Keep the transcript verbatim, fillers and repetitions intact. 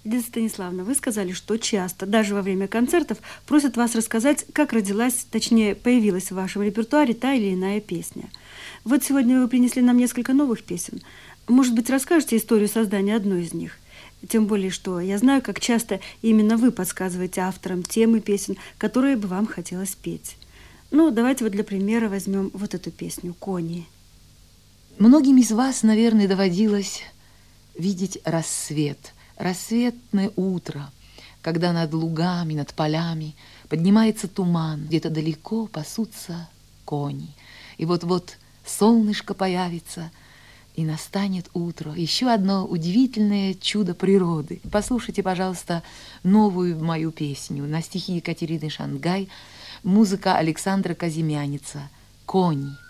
Лиза Станиславовна, вы сказали, что часто, даже во время концертов, просят вас рассказать, как родилась, точнее, появилась в вашем репертуаре та или иная песня. Вот сегодня вы принесли нам несколько новых песен. Может быть, расскажете историю создания одной из них? Тем более, что я знаю, как часто именно вы подсказываете авторам темы песен, которые бы вам хотелось петь. Ну, давайте вот для примера возьмем вот эту песню «Кони». Многим из вас, наверное, доводилось видеть рассвет, рассветное утро, когда над лугами, над полями поднимается туман, где-то далеко пасутся кони. И вот-вот солнышко появится, и настанет утро. Еще одно удивительное чудо природы. Послушайте, пожалуйста, новую мою песню на стихи Екатерины Шангай, музыка Александра Казимяница «Кони».